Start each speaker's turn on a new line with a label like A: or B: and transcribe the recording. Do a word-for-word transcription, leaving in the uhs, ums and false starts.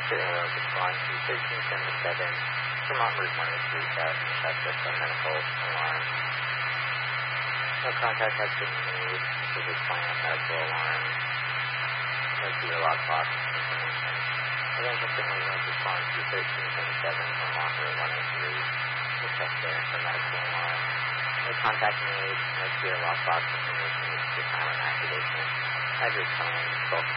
A: Clear Arrows respond to thirteen seventy-seven, Vermont Route one oh three South, in suspect of medical alarm. No contact has been made with this client medical alarm. No zero lockbox information. Attention to ambulance response to thirteen seventy-seven, Vermont Route one oh three, in suspect for medical alarm. No contact made, no zero lockbox information needs to silent activation. Address phone, twelve